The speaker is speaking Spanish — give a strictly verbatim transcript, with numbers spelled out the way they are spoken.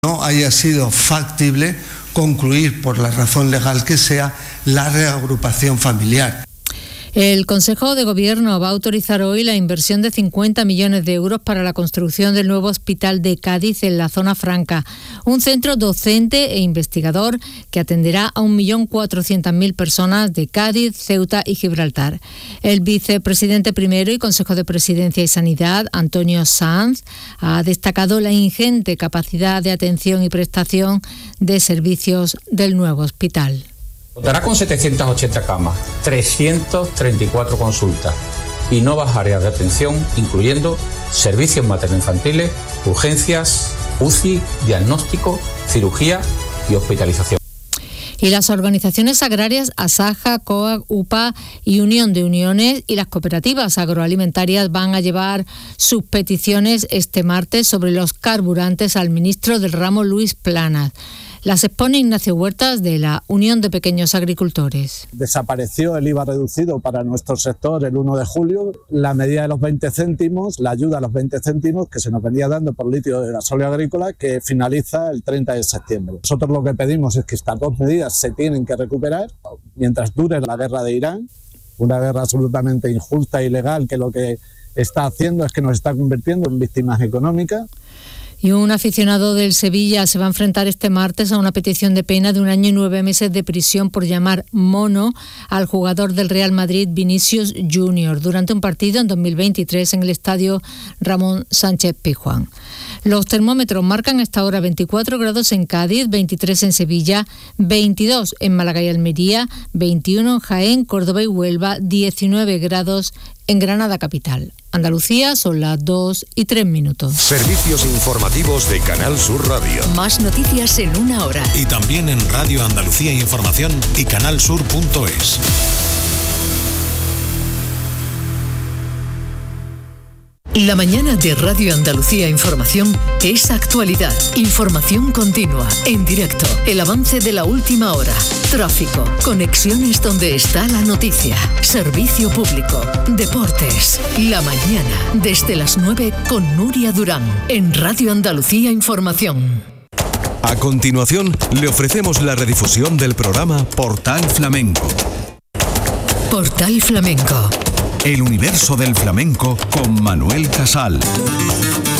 no haya sido factible concluir, por la razón legal que sea, la reagrupación familiar. El Consejo de Gobierno va a autorizar hoy la inversión de cincuenta millones de euros para la construcción del nuevo hospital de Cádiz en la zona franca, un centro docente e investigador que atenderá a un millón cuatrocientas mil personas de Cádiz, Ceuta y Gibraltar. El vicepresidente primero y Consejo de Presidencia y Sanidad, Antonio Sanz, ha destacado la ingente capacidad de atención y prestación de servicios del nuevo hospital. Contará con setecientas ochenta camas, trescientas treinta y cuatro consultas y nuevas áreas de atención, incluyendo servicios materno-infantiles, urgencias, U C I, diagnóstico, cirugía y hospitalización. Y las organizaciones agrarias Asaja, COAG, U P A y Unión de Uniones y las cooperativas agroalimentarias van a llevar sus peticiones este martes sobre los carburantes al ministro del ramo, Luis Planas. Las expone Ignacio Huertas, de la Unión de Pequeños Agricultores. Desapareció el I V A reducido para nuestro sector el uno de julio, la medida de los veinte céntimos, la ayuda a los veinte céntimos que se nos venía dando por litro de gasóleo agrícola, que finaliza el treinta de septiembre. Nosotros lo que pedimos es que estas dos medidas se tienen que recuperar mientras dure la guerra de Irán, una guerra absolutamente injusta e ilegal que lo que está haciendo es que nos está convirtiendo en víctimas económicas. Y un aficionado del Sevilla se va a enfrentar este martes a una petición de pena de un año y nueve meses de prisión por llamar mono al jugador del Real Madrid, Vinicius Junior, durante un partido en dos mil veintitrés en el estadio Ramón Sánchez Pizjuán. Los termómetros marcan a esta hora veinticuatro grados en Cádiz, veintitrés en Sevilla, veintidós en Málaga y Almería, veintiuno en Jaén, Córdoba y Huelva, diecinueve grados en Granada capital. Andalucía, son las dos y tres minutos. Servicios informativos de Canal Sur Radio. Más noticias en una hora. Y también en Radio Andalucía Información y canal sur punto es. La mañana de Radio Andalucía Información es actualidad, información continua, en directo, el avance de la última hora, tráfico, conexiones donde está la noticia, servicio público, deportes. La mañana, desde las nueve con Nuria Durán, en Radio Andalucía Información. A continuación, le ofrecemos la redifusión del programa Portal Flamenco. Portal Flamenco. El universo del flamenco con Manuel Casal.